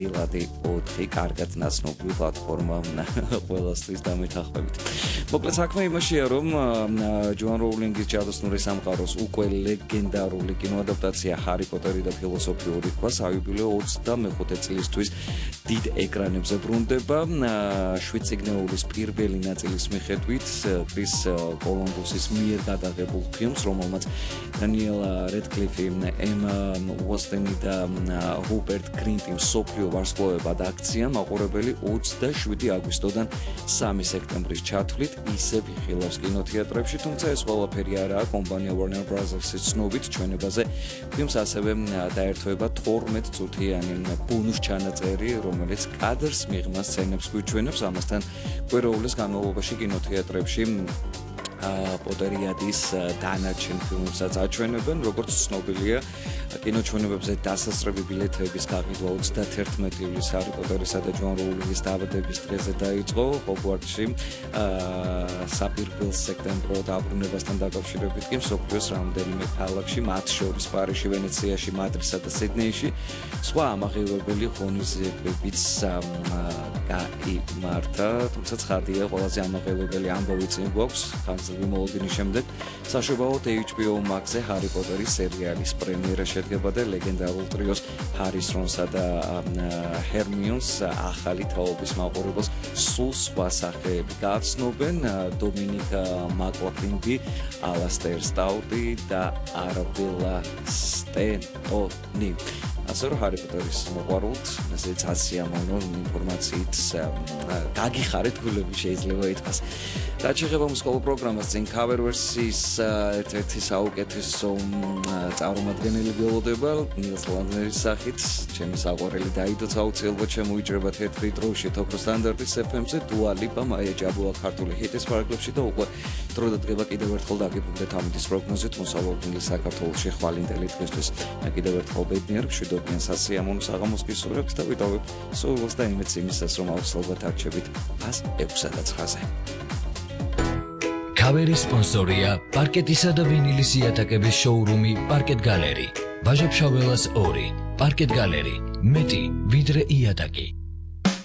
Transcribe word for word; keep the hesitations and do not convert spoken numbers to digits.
ილადი ოთხი კარგად ნაცნობი პლატფორმა ყველასთვის დამეთანხმებით. მოკლედ საქმე იმაშია, რომ ჯოან როულინგის ჯადოსნური სამყაროს უკვე ლეგენდარული კინოადაპტაცია ჰარი პოტერი და ფილოსოფიური ქვა საიუბილეო ოცდამეხუთე წლისთვის დიდ ეკრანებზე ბრუნდება. შვიდწიგნეულის პირველი ნაწილის მიხედვით კრის კოლუმბუსის მიერ გადაღებულ ფილმს, რომელმაც დანიელ რედკლიფი, ემა უოტსონი და რუპერტ გრინტი მსოფლიო ვარსკვლავებად აქცია, მაყურებელი ოცდაშვიდი აგვისტოდან სამი სექტემბრის ჩათვლით ისევ იხილავს კინოთეატრებში, თუმცა ეს ყველაფერი არაა. კომპანია Warner Bros.-ის ცნობით ჩვენებაზე ფილმს ასევე დაერთვება თორმეტ წუთიანი ბონუს ჩანაწერი, რომელიც კადრს მიღმა სცენებს გვიჩვენებს. ამასთან კვირაულის განმავლობაში კინოთეატრებში პოტერიადის დანარჩენ ფილმებსაც აჩვენებენ, როგორც ცნობილია, კინოჩვენებებზე დასასრები ბილეთების გაყიდვა ოცდათერთმეტი ივლისს ჰარი პოტერისა და ჯოან როულინგის დაბადების დღეზე დაიწყო ჰოგვორტსში. საპირბილს სექტემბრო დაბრუნებასთან დაკავშირებით კი მსოფლიოს რამდენიმე ქალაქში, მათ შორის პარიზში, ვენეციაში, მადრიდსა და სიდნეიში სხვა ამაღელვებელი ღონისძიებებიც გაიმართა, თუმცა ცხადია, ყველაზე ამაღელვებელი ამბავი წინ გვაქვს ხანგრძლივი მოლოდინის შემდეგ. საშობაოდ ეიჩ ბი ო Max-ზე ჰარი პოტერის სერიალის პრემიერა შედგება და ლეგენდარულ ტრიოს ჰარის, რონსა და ჰერმიონს ახალი თაობის მაყურებელს სულ სხვა სახეები გააცნობენ. დომინიკ მაკლაფლინი, ალასტერ სტაუტი და არაბელა სტენტონი. ასე რომ ჰარი პოტერის მოყვარულთ, ესეც ასიამოვნო ინფორმაციით გაგიხარეთ გულები შეიძლება ითქვას. რაც შეეხება მუსიკალურ პროგრამას, წინ cover ვერსიის ერთ-ერთი საუკეთესო წარმომადგენელი ველოდება ნილს ლანდნერის სახით. ჩემი საყვარელი დაიდოც აუცილებლად შემოიჭრება თეთრი დროში თოქრო სტანდარტის ეფ ემ-ზე, დუა ლიპა, მაია ჯაბუა ქართული ჰიტის პარკლებში და უკვე დრო დადგება კიდევ ერთხელ დაგიბრუნდეთ ამის პროგნოზით მოსალოდნელი საქართველოში ხვალინდელი დღისთვის. კიდევ ერთხელ ბედნიერ მშვიდობიან სასიამოვნო საღამოს გისურვებთ და ვიტოვებთ სულს და იმედს იმისას, რომ აუცილებლად არჩევით ას ექვსსა და ცხრაზე. Cover-ის სპონსორია პარკეტისა და ვინილის იატაკების შოურუმი პარკეტ გალერი. ვაჟა-ფშაველას ორი. პარკეტ გალერი. მეტი ვიდრე იატაკი.